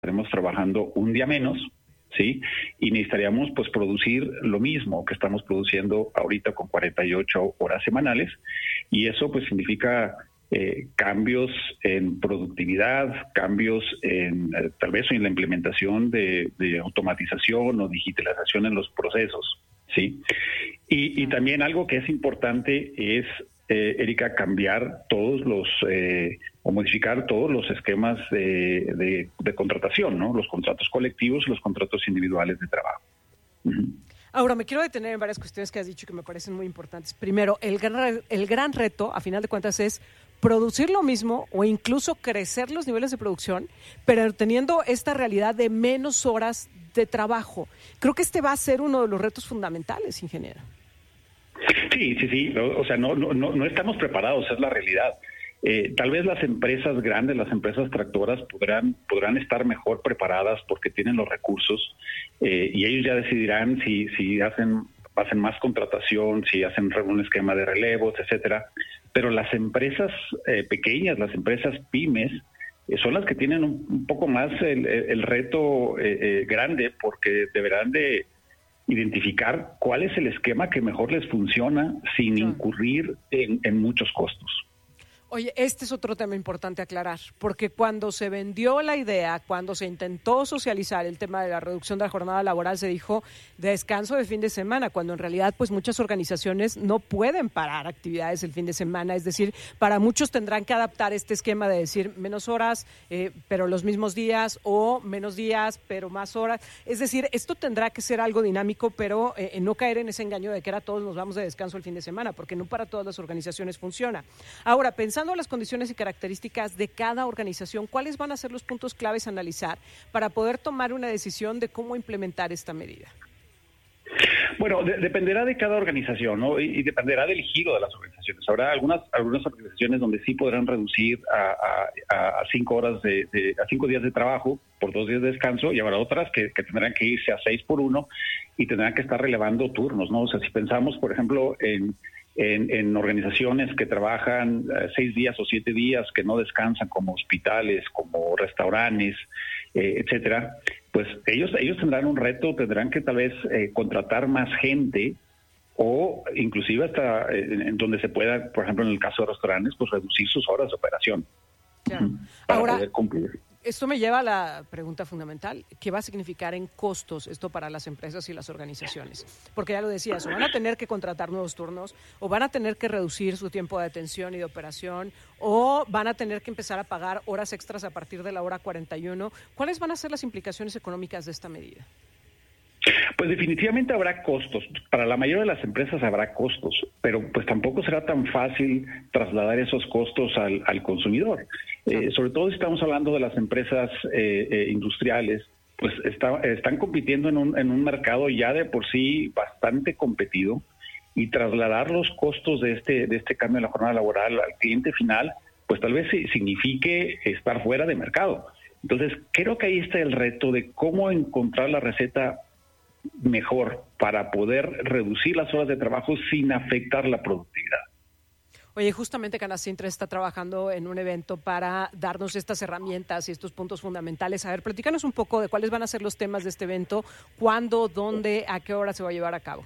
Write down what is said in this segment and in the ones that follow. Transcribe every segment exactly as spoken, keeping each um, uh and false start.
estaremos trabajando un día menos, ¿sí? Y necesitaríamos pues producir lo mismo que estamos produciendo ahorita con cuarenta y ocho horas semanales, y eso pues significa eh, cambios en productividad, cambios en eh, tal vez en la implementación de, de automatización o digitalización en los procesos, ¿sí? Y, y también algo que es importante es, eh, Erika, cambiar todos los eh, o modificar todos los esquemas de, de, de contratación, ¿no? Los contratos colectivos, los contratos individuales de trabajo. Uh-huh. Ahora, me quiero detener en varias cuestiones que has dicho que me parecen muy importantes. Primero, el gran, el gran reto, a final de cuentas, es producir lo mismo o incluso crecer los niveles de producción, pero teniendo esta realidad de menos horas de trabajo. Creo que este va a ser uno de los retos fundamentales, ingeniero. Sí, sí, sí. O, o sea, no, no, no estamos preparados, es la realidad. Eh, tal vez las empresas grandes, las empresas tractoras podrán podrán estar mejor preparadas porque tienen los recursos eh, y ellos ya decidirán si si hacen hacen más contratación, si hacen un esquema de relevos, etcétera. Pero las empresas eh, pequeñas, las empresas pymes, eh, son las que tienen un, un poco más el, el reto eh, eh, grande, porque deberán de identificar cuál es el esquema que mejor les funciona sin sí. incurrir en, en muchos costos. Oye, este es otro tema importante aclarar, porque cuando se vendió la idea, cuando se intentó socializar el tema de la reducción de la jornada laboral, se dijo descanso de fin de semana, cuando en realidad pues muchas organizaciones no pueden parar actividades el fin de semana, es decir, para muchos tendrán que adaptar este esquema de decir menos horas, eh, pero los mismos días, o menos días, pero más horas. Es decir, esto tendrá que ser algo dinámico, pero eh, no caer en ese engaño de que ahora todos nos vamos de descanso el fin de semana, porque no para todas las organizaciones funciona. Ahora, pensando en las condiciones y características de cada organización, ¿cuáles van a ser los puntos claves a analizar para poder tomar una decisión de cómo implementar esta medida? Bueno, de, dependerá de cada organización, ¿no? Y, y dependerá del giro de las organizaciones. Habrá algunas algunas organizaciones donde sí podrán reducir a, a, a cinco horas de, de a cinco días de trabajo por dos días de descanso, y habrá otras que, que tendrán que irse a seis por uno y tendrán que estar relevando turnos, ¿no? O sea, si pensamos, por ejemplo, en En, en organizaciones que trabajan eh, seis días o siete días, que no descansan, como hospitales, como restaurantes, eh, etcétera, pues ellos ellos tendrán un reto, tendrán que tal vez eh, contratar más gente, o inclusive hasta eh, en, en donde se pueda, por ejemplo, en el caso de restaurantes, pues reducir sus horas de operación. Claro. Uh-huh, para Ahora, poder cumplir. Esto me lleva a la pregunta fundamental: ¿qué va a significar en costos esto para las empresas y las organizaciones? Porque ya lo decías, o van a tener que contratar nuevos turnos, o van a tener que reducir su tiempo de atención y de operación, o van a tener que empezar a pagar horas extras a partir de la hora cuarenta y uno. ¿Cuáles van a ser las implicaciones económicas de esta medida? Pues definitivamente habrá costos. Para la mayoría de las empresas habrá costos, pero pues tampoco será tan fácil trasladar esos costos al, al consumidor. Eh, sobre todo si estamos hablando de las empresas eh, eh, industriales, pues está, están compitiendo en un, en un mercado ya de por sí bastante competido, y trasladar los costos de este, de este cambio de la jornada laboral al cliente final, pues tal vez signifique estar fuera de mercado. Entonces, creo que ahí está el reto de cómo encontrar la receta mejor para poder reducir las horas de trabajo sin afectar la productividad. Oye, justamente Canacintra está trabajando en un evento para darnos estas herramientas y estos puntos fundamentales. A ver, platícanos un poco de cuáles van a ser los temas de este evento, cuándo, dónde, a qué hora se va a llevar a cabo.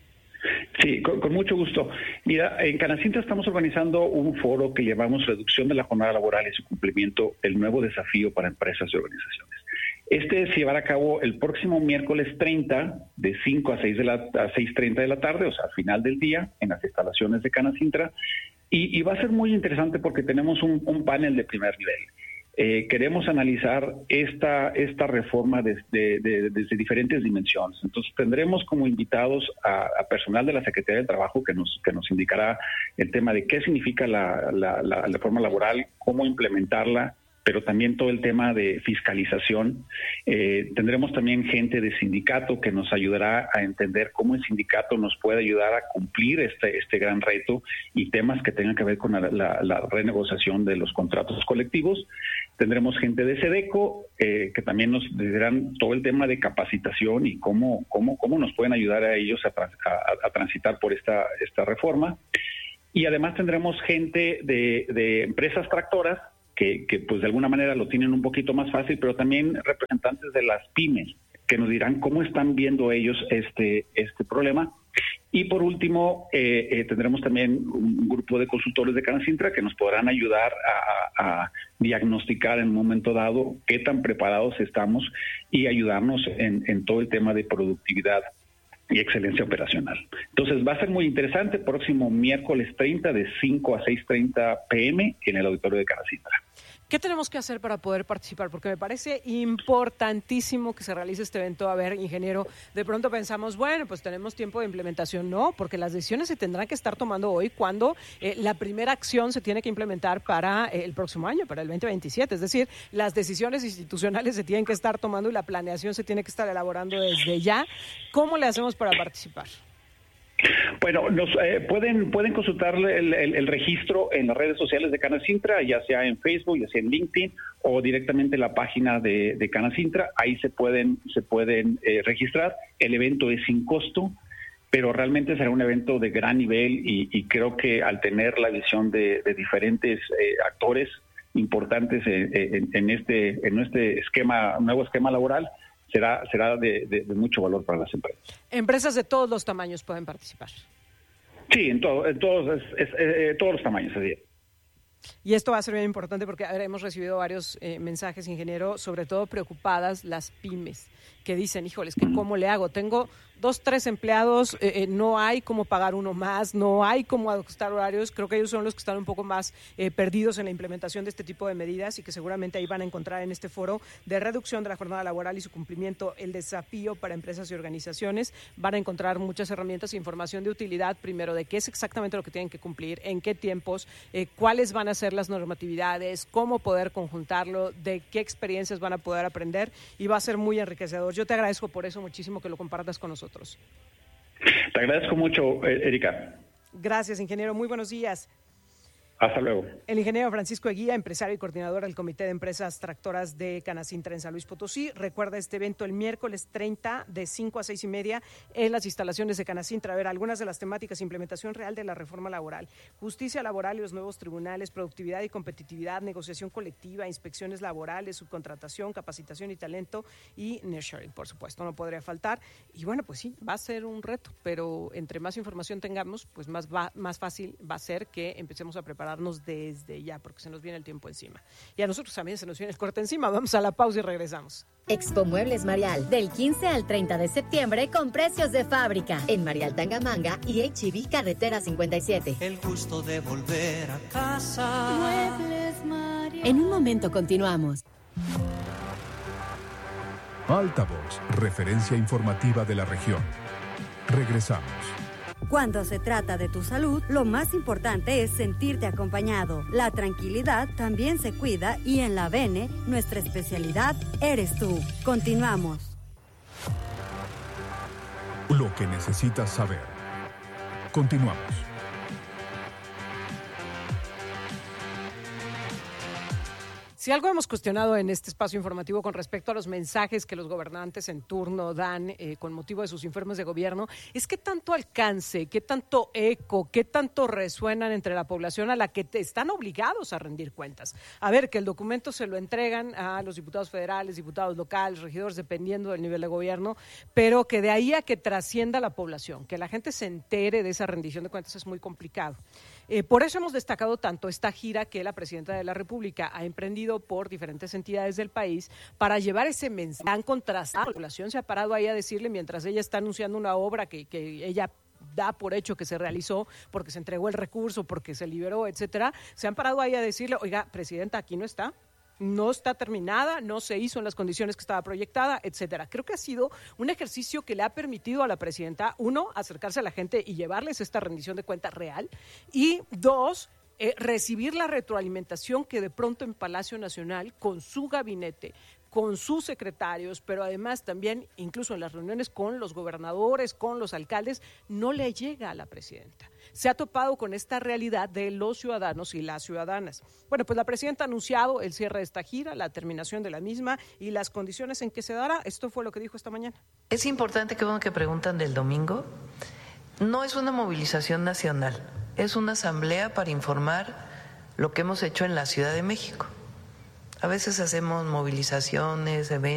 Sí, con, con mucho gusto. Mira, en Canacintra estamos organizando un foro que llamamos Reducción de la Jornada Laboral y su Cumplimiento, el nuevo desafío para empresas y organizaciones. Este se llevará a cabo el próximo miércoles treinta, de cinco a seis de la a seis treinta de la tarde, o sea, al final del día, en las instalaciones de Canacintra, y, y va a ser muy interesante porque tenemos un, un panel de primer nivel. Eh, queremos analizar esta esta reforma desde, de, de, desde diferentes dimensiones. Entonces tendremos como invitados a, a personal de la Secretaría del Trabajo que nos que nos indicará el tema de qué significa la, la, la, la reforma laboral, cómo implementarla, pero también todo el tema de fiscalización. Eh, tendremos también gente de sindicato que nos ayudará a entender cómo el sindicato nos puede ayudar a cumplir este este gran reto, y temas que tengan que ver con la, la, la renegociación de los contratos colectivos. Tendremos gente de SEDECO eh, que también nos dirán todo el tema de capacitación y cómo cómo cómo nos pueden ayudar a ellos a, a, a transitar por esta esta reforma. Y además tendremos gente de, de empresas tractoras que, que pues de alguna manera lo tienen un poquito más fácil, pero también representantes de las pymes, que nos dirán cómo están viendo ellos este, este problema. Y por último, eh, eh, tendremos también un grupo de consultores de Canacintra que nos podrán ayudar a, a diagnosticar en un momento dado qué tan preparados estamos y ayudarnos en, en todo el tema de productividad y excelencia operacional. Entonces va a ser muy interesante, próximo miércoles treinta de cinco a seis treinta p m en el auditorio de Canacintra. ¿Qué tenemos que hacer para poder participar? Porque me parece importantísimo que se realice este evento. A ver, ingeniero, de pronto pensamos, bueno, pues tenemos tiempo de implementación. No, porque las decisiones se tendrán que estar tomando hoy cuando eh, la primera acción se tiene que implementar para eh, el próximo año, para el veinte veintisiete. Es decir, las decisiones institucionales se tienen que estar tomando y la planeación se tiene que estar elaborando desde ya. ¿Cómo le hacemos para participar? Bueno, nos eh, pueden pueden consultar el, el, el registro en las redes sociales de Canacintra, ya sea en Facebook, ya sea en LinkedIn o directamente en la página de, de Canacintra. Ahí se pueden se pueden eh, registrar. El evento es sin costo, pero realmente será un evento de gran nivel y, y creo que al tener la visión de, de diferentes eh, actores importantes en, en, en este en este esquema nuevo esquema laboral, será será de, de, de mucho valor para las empresas. Empresas de todos los tamaños pueden participar. Sí, en, todo, en todos, es, es, eh, todos los tamaños. Así es. Y esto va a ser bien importante porque a ver, hemos recibido varios eh, mensajes, ingeniero, sobre todo preocupadas las pymes, que dicen, híjoles, que ¿cómo le hago? Tengo dos, tres empleados, eh, eh, no hay cómo pagar uno más, no hay cómo ajustar horarios. Creo que ellos son los que están un poco más eh, perdidos en la implementación de este tipo de medidas y que seguramente ahí van a encontrar en este foro de reducción de la jornada laboral y su cumplimiento el desafío para empresas y organizaciones. Van a encontrar muchas herramientas e información de utilidad, primero de qué es exactamente lo que tienen que cumplir, en qué tiempos, eh, cuáles van a ser las normatividades, cómo poder conjuntarlo, de qué experiencias van a poder aprender y va a ser muy enriquecedor. Yo te agradezco por eso muchísimo que lo compartas con nosotros. Te agradezco mucho, Erika. Gracias, ingeniero. Muy buenos días. Hasta luego. El ingeniero Francisco Eguía, empresario y coordinador del Comité de Empresas Tractoras de Canacintra en San Luis Potosí. Recuerda este evento el miércoles treinta de cinco a seis y media en las instalaciones de Canacintra. A ver, algunas de las temáticas: implementación real de la reforma laboral, justicia laboral y los nuevos tribunales, productividad y competitividad, negociación colectiva, inspecciones laborales, subcontratación, capacitación y talento y nearshoring, por supuesto, no podría faltar. Y bueno, pues sí, va a ser un reto, pero entre más información tengamos, pues más, va, más fácil va a ser que empecemos a preparar desde ya, porque se nos viene el tiempo encima. Y a nosotros también se nos viene el corte encima. Vamos a la pausa y regresamos. Expo Muebles Marial, del quince al treinta de septiembre con precios de fábrica. En Marial Tangamanga y H E B Carretera cincuenta y siete. El gusto de volver a casa. Muebles Marial. En un momento continuamos. Altavoz, referencia informativa de la región. Regresamos. Cuando se trata de tu salud, lo más importante es sentirte acompañado. La tranquilidad también se cuida y en la Bene, nuestra especialidad eres tú. Continuamos. Lo que necesitas saber. Continuamos. Si algo hemos cuestionado en este espacio informativo con respecto a los mensajes que los gobernantes en turno dan eh, con motivo de sus informes de gobierno, es qué tanto alcance, qué tanto eco, qué tanto resuenan entre la población a la que te están obligados a rendir cuentas. A ver, que el documento se lo entregan a los diputados federales, diputados locales, regidores, dependiendo del nivel de gobierno, pero que de ahí a que trascienda la población, que la gente se entere de esa rendición de cuentas es muy complicado. Eh, por eso hemos destacado tanto esta gira que la presidenta de la República ha emprendido por diferentes entidades del país para llevar ese mensaje tan contrastado. La población se ha parado ahí a decirle, mientras ella está anunciando una obra que, que ella da por hecho que se realizó porque se entregó el recurso, porque se liberó, etcétera, se han parado ahí a decirle, oiga, presidenta, aquí no está. No está terminada, no se hizo en las condiciones que estaba proyectada, etcétera. Creo que ha sido un ejercicio que le ha permitido a la presidenta, uno, acercarse a la gente y llevarles esta rendición de cuentas real, y dos, eh, recibir la retroalimentación que de pronto en Palacio Nacional, con su gabinete, con sus secretarios, pero además también incluso en las reuniones con los gobernadores, con los alcaldes, no le llega a la presidenta. Se ha topado con esta realidad de los ciudadanos y las ciudadanas. Bueno, pues la presidenta ha anunciado el cierre de esta gira, la terminación de la misma y las condiciones en que se dará. Esto fue lo que dijo esta mañana. Es importante, que bueno que preguntan del domingo. No es una movilización nacional, es una asamblea para informar lo que hemos hecho en la Ciudad de México. A veces hacemos movilizaciones, eventos.